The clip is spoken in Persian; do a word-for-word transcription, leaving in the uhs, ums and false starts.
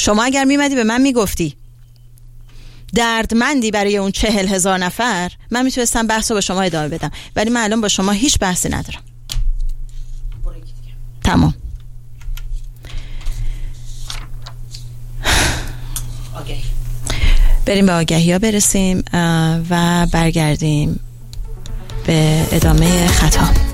شما اگر میمدی به من میگفتی دردمندی برای اون چهل هزار نفر، من میتونستم بحث رو با شما ادامه بدم، ولی من الان با شما هیچ بحثی ندارم. تمام. آگهی. بریم به آگهی ها برسیم و برگردیم به ادامه خطا.